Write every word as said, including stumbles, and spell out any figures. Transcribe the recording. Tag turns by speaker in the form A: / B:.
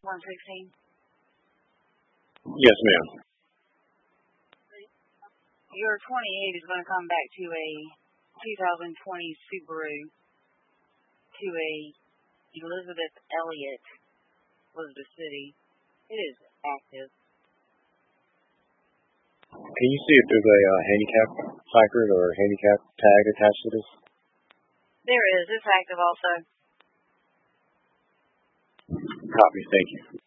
A: one sixteen?
B: Yes, ma'am.
A: Your twenty-eight is going to come back to a two thousand twenty Subaru to a Elizabeth Elliott, Elizabeth City. It is active.
B: Can you see if there's a uh, handicap placard or a handicap tag attached to this?
A: There is. It's active also.
B: Copy. Thank you.